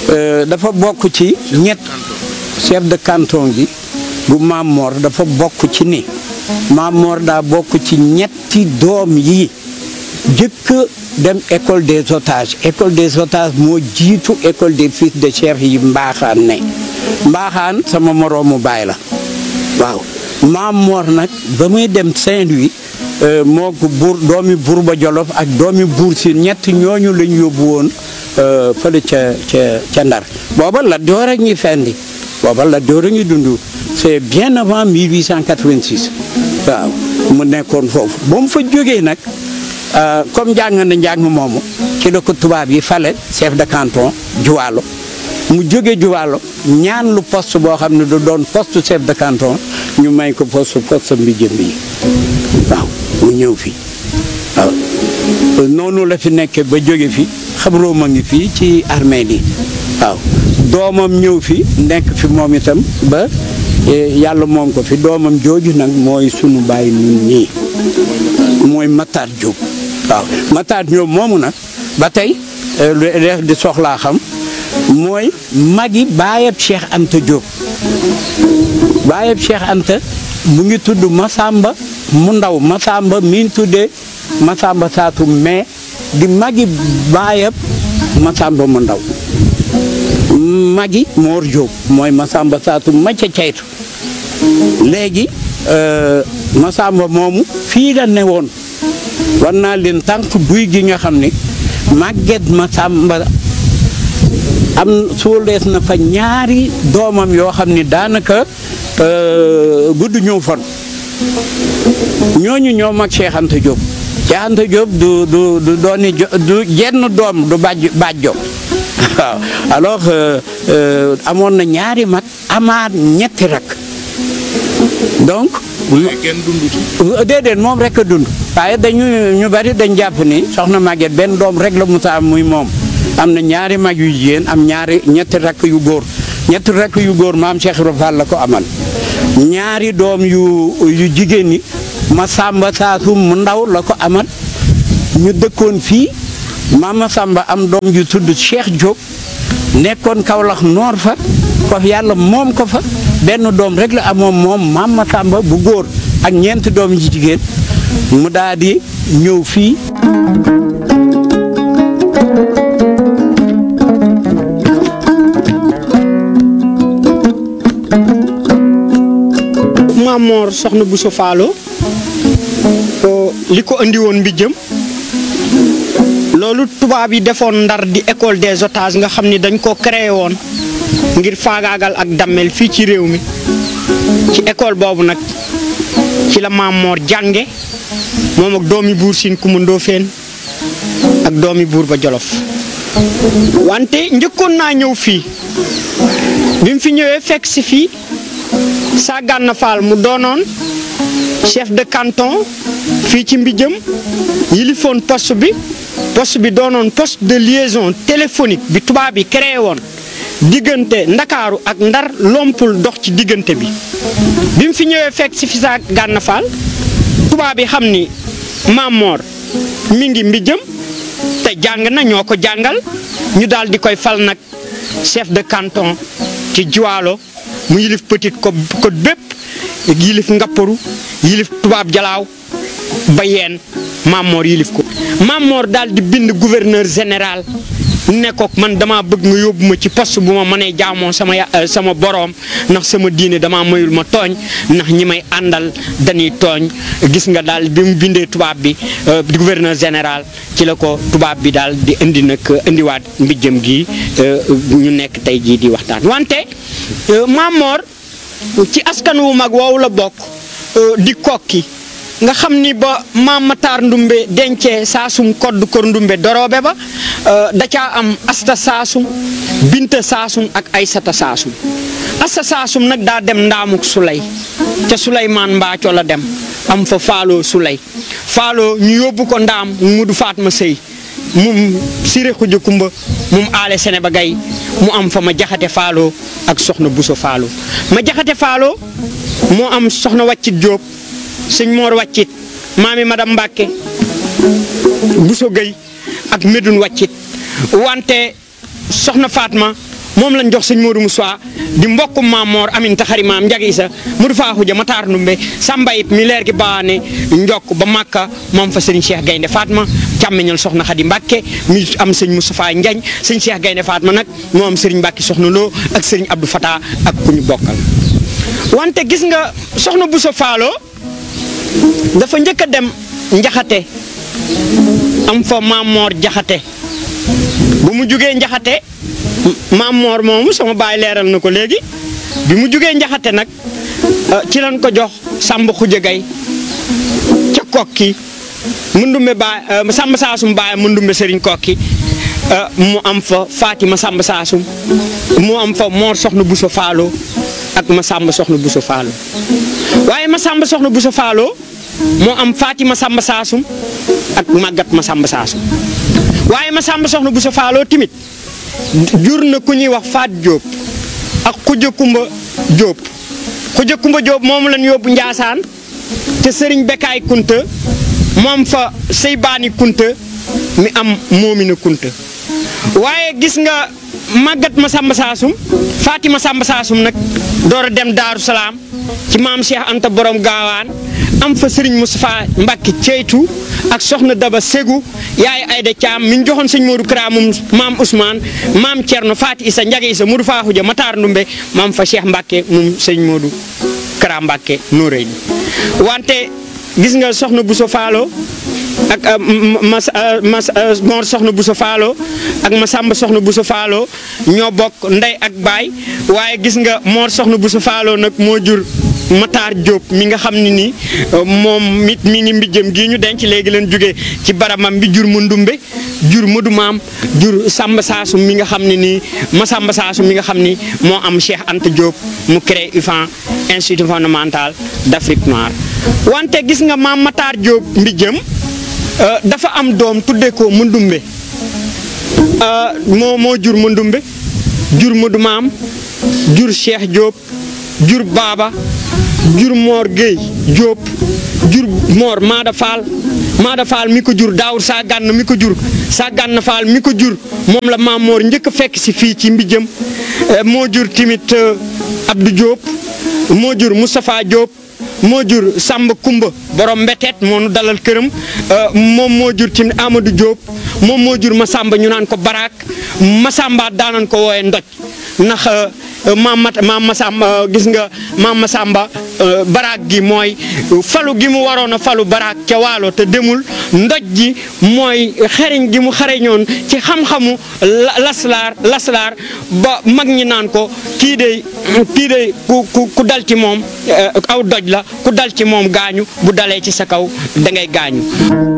dafa bokk ci ñett chef de canton bi bu Maam Mor dafa bokk ci ni Maam Mor daa bokk ci ñetti doom yi jëkk dem école des otages moo jiitu école des fils de chef yi Mbaaxaan ne Mbaaxaan sama moroomu baay la waaw Maam Mor nag ba muy dem Saint-Louis moo ko doomi buur ba Jolof ak doomi buur Siin ñett ñooñu lañ yóbbu woon fële ca Ndar booba la door a ñuy fendi booba la door a ñuy dund c'est bien avant 1886 waaw mu nekkoon foofu ba mu fa jógee nag comme njàng na njàng moomu ci la ko tubaab yi fale chef de canton Juwaalo mu jóge Juwaalo ñaan lu poste boo xam ne du doon poste chef de canton ñu may ko poste Mbijëm yi waaw mu ñëw fi waaw noonu la fi nekkee ba jóge fi xabroo ma ngi fii ci armée yi waaw doomam ñëw fi nekk fi moom itam ba yàlla moom ko fi doomam jooju nag mooy sunu bàyyi ñun ñii mooy Matar Diop waaw Matar Diop moomu nag ba tey leef di soxlaa xam mooy magi baayab Cheikh Anta Diop baayab Cheikh Anta mu ngi tudd Masamba mu ndaw Masamba mi ngi tuddee Masamba Saatu mais di magi baayab Masamba mu ndaw magi Mor Diop mooy Masamba Saatu ma ca caytu léegi Masamba moomu fii la ne woon war naa leen tànk guy gi nga xam ne màgget Masamba am suulees na fa ñaari doomam yoo xam ne daanaka gudd ñëw fan ñooñu ñoo mag Cheikh Anta Diop Cheikh Anta Diop du dooni du jenn doom du bàjjo waaw alors amoon na ñaari mag amaat ñetti rak donc déedéet moom rek a dund waaye ñu bari dañ jàpp ni soxna Maguette benn doom rek la musa am muy moom am na ñaari mag yu jigéen am ñetti rakk yu góor maam Cheikh Ibra Fall la ko amal ñaari doom yu jigéen ñi Masamba Saatu mu ndaw la ko amal ñu dëkkoon fii Mama Samba am doom ju tudd Cheikh Diop nekkoon Kaolack noor fa ko yàlla moom ko fa benn doom rek la amoon moom Mama Samba bu góor ak ñeenti doom ji jigéen mu daal di ñëw fii. Maam Mor soxna Bousso Fallo li ko andi woon Mbijëm loolu tubaab yi defoon Ndar di école des otages nga xam ni dañ ko créé woon ngir faagaagal ak dammel fii ci réew mi ci école boobu nag ci la Maam Mor jànge moom ak doomi buur Siin Kumba Ndoofeen ak doomi buur ba Jolof wante njëkkoon naa ñëw fii bi mu fi ñëwee fekk si fii Saa Gànna Faal mu doonoon chef de canton fii ci Mbijëm yilifoon poste bi doonoon poste de liaison téléphonique bi tubaab bi créé woon diggante Ndakaaru ak Ndar lompul dox ci diggante bi bi mu fi ñëwee fekk si fi Saa Gànna Faal tubaab bi xam ni Maam Mor mi ngi Mbijëm te jàng na ñoo ko jàngal ñu daal di koy fal nag chef de canton ci Juwaalo mu yilif Petite Côte bépp yilif Ngapparu yilif Tubaab Jalaaw ba yeen Maam Mor yilif ko Maam Mor daal di bind gouverneur général ne ko man dama bëgg nga yóbbu ma ci poste bu ma mënee jaamoo sama boroom ndax sama diine dama mayul ma tooñ ndax ñi may àndal dañuy tooñ gis nga daal bi mu bindee tubaab bi di gouverneur général ci la ko tubaab bi daal di indiwaat Mbijëm gi ñu nekk tey jii di waxtaan wante Maam Mor ci askan wu mag woowu la bokk di kokki nga xam ni ba Maam Matar Ndumbe dencee saasum kodd kor Ndumbe doroobe ba da caa am Asta Saasum Binta Saasum ak Aysata Saasum Asta Saasum nag daa dem Ndaamuk Sulay ca Suleymaan Mbaaco la dem am fa Faalo Sulay Faalo ñu yóbbu ko Ndaam Mudu Faatma Sëy mum Siré Xuja Kumba mum aale Sene ba Gay mu am fa ma Jaxate Faalo ak soxna Bousso Faalo ma Jaxate Faalo moo am soxna Waccit Jóob sëñ Moor Waccit maami madame Mbàkke Bousso Gueye ak Médoune Waccit wante soxna Fatma moom lañ jox sëñ Modou Moussa di mbokkum maam Mor Aminta xari maam Njagi Isa Modou Faaxuja Matar Ndumbe Samba it mi leer gi baane njokk ba Makka moom fa sëriñ Cheikh Gaynde Fatma càmmiñal soxna Xadi Mbàkke mi am sëñ Moustapha Njañ sëñ Cheikh Gaynde Fatma nag moo am sëriñ Mbàkke soxna Lo ak sëriñ Abdou Fata ak ku ñu bokkal. wante gis nga soxna Bousso Faalo dafa njëkk a dem Njaxate am fa maam Mor Jaxate bu mu jugee Njaxate maam Mor moomu sama baay leeral na ko léegi bi mu jugee Njaxate nag ci lañ ko jox Samba Xuja Gay ca Kokki Mëndumbe baay Samba Saasum baay Mëndumbe Sëriñ Kokki mu am fa Fatima Samba Saasum mu am fa Mor soxna Bousso Faalo ak ma Samba soxna Bousso Faalo waaye ma Samba soxna Bousso Faalo moo am Fatima Samba Saasum ak màggat ma Samba Saasum waaye ma Samba soxna Bousso Faalo timit jur na ku ñuy wax Faat Jóob ak Xuja Kumba Jóob Xuja Kumba Jóob moomu lañ yóbbu Njaasaan te Sëriñ Bekaay Kunta moom fa Seybaani Kunta mi am Moomina Kunta waaye gis nga màggat ma Samba Saasum Fatima Samba Saasum nag door a dem Daaru Salaam ci maam Cheikh Anta Borom Gaawaan am fa Sëriñ Moustapha Mbacke Ceytu ak soxna Daba Segu yaay Ayda Caam mi ñu joxoon sëñ Modou Kara moom maam Ousmane maam Thierno Faati Isa Njagi Isa Modou Faaxuja Matar Ndumbe maam fa Cheikh Mbacke moom sëñ Modou Kara Mbacke nóoréy ni wante gis nga soxna Bousso Faalo ak Mor soxna Bousso Faalo ak ma Samba soxna Bousso Faalo ñoo bokk ndey ak baay waaye gis nga Mor soxna Bousso Faalo nag moo jur Matar Diop mi nga xam ne nii moom mit mi ngi mbijjam gii ñu denc léegi leen jóge ci baramam bi jur mu ndumbe jur Modou Maam jur Samba Saasum mi nga xam ne nii ma Samba Saasum mi nga xam ni moo am Cheikh Anta Diop mu créé IFAN Institut fondamental d'Afrique noire wante gis nga maam Matar Diop mbijjam dafa am doom tudde ko mu ndumbe moo jur mu ndumbe jur Modou Maam jur Cheikh Diop jur Baba jur Mor Gueye Diop jur Mor Maada Fall mi ko jur Daawur saa gànn mi ko jur saa gànn Fall mi ko jur moom la maam Mor njëkk a fekk si fii ci mbijjam moo jur timit Abdou Diop moo jur Moustapha Diop moo jur Samba Kumba borom mbeteet moo nu dalal këram moom moo jur timit Amadou Diop moom moo jur Masamba ñu naan ko Barak Masamba daanan ko wooye Ndoj ndax maam Masamba gis nga maam Masamba baraak gi mooy falu gi mu waroon a falu baraak ca waalo te demul ndoj ji mooy xereñ gi mu xareñoon ci xam-xamu laslaar ba mag ñi naan ko kii de ku dal ci moom aw doj la ku dal ci moom gaañu bu dalee ci sa kaw da ngay gaañu